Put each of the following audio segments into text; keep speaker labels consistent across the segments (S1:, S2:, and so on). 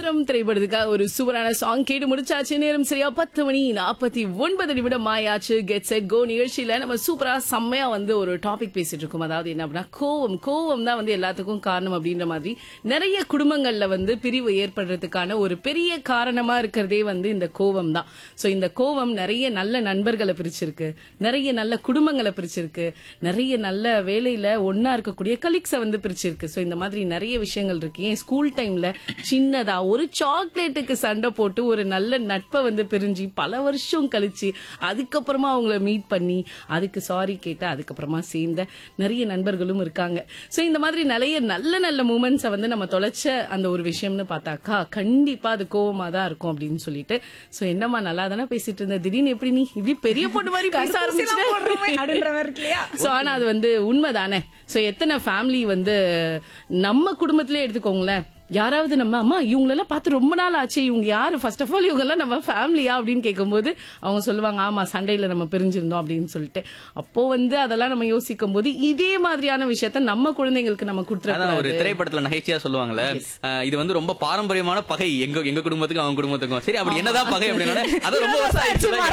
S1: பத்திரம் திரைப்படத்துக்காக ஒரு சூப்பரான சாங் கேட்டு முடிச்சாச்சு. நேரம் சரியா 10:49 ஆயாச்சு. கெட் செட் கோ நிகழ்ச்சியில நம்ம சூப்பரா செம்மையா ஒரு டாபிக் பேசிட்டு இருக்கோம். அதாவது என்ன அப்படின்னா கோவம் தான் எல்லாத்துக்கும் காரணம் அப்படின்ற மாதிரி நிறைய குடும்பங்கள்ல பிரிவு ஏற்படுறதுக்கான ஒரு பெரிய காரணமா இருக்கிறதே இந்த கோவம் தான். சோ இந்த கோவம் நிறைய நல்ல நண்பர்களை பிரிச்சிருக்கு, நிறைய நல்ல குடும்பங்களை பிரிச்சிருக்கு, நிறைய நல்ல வேலையில ஒன்னா இருக்கக்கூடிய கலீக்ஸை பிரிச்சிருக்கு. சோ இந்த மாதிரி நிறைய விஷயங்கள் இருக்கு. ஏன் ஸ்கூல் டைம்ல சின்னதா ஒரு சாக்லேட்டுக்கு சண்டை போட்டு ஒரு நல்ல நட்பை பிரிஞ்சு பல வருஷம் கழிச்சு அதுக்கப்புறமா அவங்கள மீட் பண்ணி அதுக்கு சாரி கேட்டு அதுக்கப்புறமா சேர்ந்த நிறைய நண்பர்களும் இருக்காங்க. சோ இந்த மாதிரி நிறைய நல்ல நல்ல மூமெண்ட்ஸை நம்ம தொலைச்ச அந்த ஒரு விஷயம்னு பார்த்தாக்கா கண்டிப்பா அது கோவமா தான் இருக்கும் அப்படின்னு சொல்லிட்டு. சோ என்னம்மா நல்லா தானே பேசிட்டு இருந்த, திடீர்னு எப்படி நீ இப்படி பெரிய பொண்ணு மாதிரி பேச ஆரம்பிச்சிட்ட? சோ ஆனா அது உண்மைதானே. சோ எத்தனை ஃபேமிலி நம்ம குடும்பத்திலே எடுத்துக்கோங்களேன், யாராவது நம்ம அம்மா இவங்களெல்லாம் பார்த்து ரொம்ப நாள் ஆச்சு, இவங்க யாரு, ஃபர்ஸ்ட் ஆஃப் ஆல் இவங்க எல்லாம் நம்ம ஃபேமிலியா அப்படின்னு கேட்கும்போது அவங்க சொல்லுவாங்க ஆமா சண்டையில நம்ம பிரிஞ்சிருந்தோம் அப்படின்னு சொல்லிட்டு. அப்போ அதெல்லாம் நம்ம யோசிக்கும் போது இதே மாதிரியான விஷயத்த நம்ம குழந்தைங்களுக்கு நம்ம கொடுத்துருக்கோம்.
S2: ஒரு திரைப்படத்துல நகைச்சியா சொல்லுவாங்கல்ல, இது ரொம்ப பாரம்பரியமான பகை எங்க குடும்பத்துக்கும் அவங்க குடும்பத்துக்கும். சரி அப்படி என்னதான் பகை அப்படின்னா அது ரொம்ப வருஷம்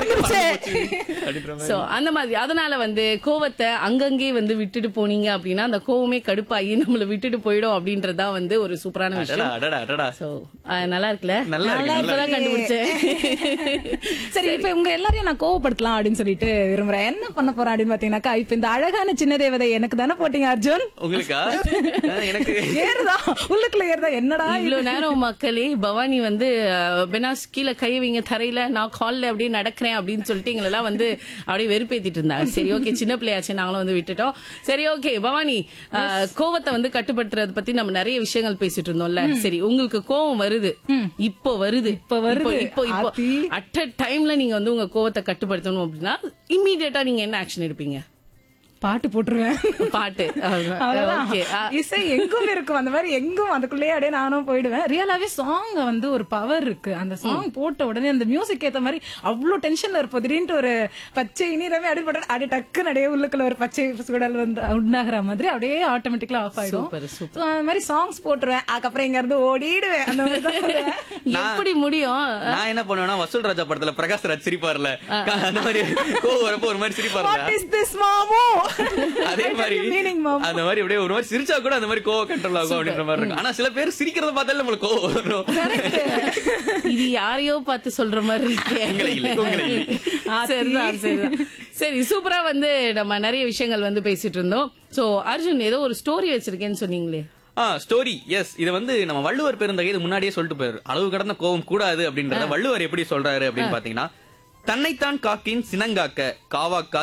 S1: சோ அந்த மாதிரி. அதனால கோவத்தை அங்கங்கே விட்டுட்டு போனீங்க அப்படின்னா அந்த கோவமே கடுப்பாகி நம்மள விட்டுட்டு போயிடும் அப்படின்றதா ஒரு சூப்பரான விஷயம். நல்லா இருக்குல்ல, இப்பதான் கண்டுபிடிச்சேன்.
S3: சரி, இப்ப உங்க எல்லாரையும் நான் கோவப்படுத்தலாம் அப்படின்னு சொல்லிட்டு விரும்புறேன். என்ன பண்ண போறேன் அப்படின்னு பாத்தீங்கன்னாக்கா, இப்ப இந்த அழகான சின்ன தேவதை எனக்கு தானே போட்டீங்க அர்ஜுன்?
S2: உங்களுக்கா? எனக்கு
S3: ஏறுதா உள்ளுக்குள்ள ஏறுதா? என்னடா
S1: இவ்வளவு நேரம் மக்களே பவானி பெனாஸ் கீழே கை வைங்க தரையில, நான் கால்ல அப்படியே நடக்கிறேன் அப்படின்னு சொல்லிட்டு எங்களெல்லாம் அப்படியே வெறுப்பேத்திட்டு இருந்தாங்க. சரி ஓகே, சின்ன பிள்ளையாச்சு நாங்களும் விட்டுட்டோம். சரி ஓகே பவானி, கோவத்தை கட்டுப்படுத்துறது பத்தி நம்ம நிறைய விஷயங்கள் பேசிட்டு இருந்தோம்ல. சரி உங்களுக்கு கோவம் வருது, இப்போ வருது அட் அ டைம்ல நீங்க உங்க கோவத்தை கட்டுப்படுத்தணும் அப்படின்னா இம்மீடியட்டா நீங்க என்ன ஆக்ஷன் எடுப்பீங்க?
S3: பாட்டு போட்டுருவேன்.
S1: பாட்டு
S3: இசை எங்கும் இருக்கும், அந்த மாதிரி எங்கும் அதுக்குள்ளேயே அப்படியே நானும் போயிடுவேன். ரியலாவே சாங் ஒரு பவர் இருக்கு. அந்த சாங் போட்ட உடனே அந்த மியூசிக் ஏத்த மாதிரி அவ்வளவு டென்ஷன்ல இருப்போம். திடீர்னு ஒரு பச்சை இனிரவே அடிப்பட அப்படியே டக்கு நடைய உள்ளுக்குள்ள ஒரு பச்சை சுடல் உண்டாகிற மாதிரி அப்படியே ஆட்டோமேட்டிக்கலா ஆஃப் ஆயிடும். அந்த மாதிரி சாங்ஸ் போட்டுருவேன். அதுக்கப்புறம் இங்க இருந்து ஓடிடுவேன். அந்த மாதிரி
S1: எப்படி முடியும்?
S2: நான் என்ன பண்ணுவேன்னா, வசூல் ராஜா படத்துல பிரகாஷ் ராஜ் சிரிப்பார்ல, அந்த மாதிரி கோவம் வரப்போ ஒரு மாதிரி சிரிப்பார்ல, அதே மாதிரி அந்த மாதிரி அப்படியே ஒரு மாதிரி சிரிச்சா கூட அந்த மாதிரி கோவம் கண்ட்ரோல் ஆகும் அப்படின்ற மாதிரி இருக்கும். ஆனா சில பேர் சிரிக்கிறத பார்த்தாலே நம்மளுக்கு கோவம் வரும்.
S1: இது யாரையோ பார்த்து சொல்ற மாதிரி இருக்கு. சரி சூப்பரா நம்ம நிறைய விஷயங்கள் பேசிட்டு இருந்தோம். சோ அர்ஜுன் ஏதோ ஒரு ஸ்டோரி வச்சிருக்கேன்னு சொன்னீங்களே.
S2: Story, S. இது நம்ம வள்ளுவர் பெருந்தகை இது முன்னாடியே சொல்லிட்டு போயிரு, அளவு கடந்த கோவம் கூடாது அப்படின்றத வள்ளுவர் எப்படி சொல்றாரு அப்படின்னு பாத்தீங்கன்னா, தன்னைத்தான் காக்கின் சினங்காக்க காவாக்கா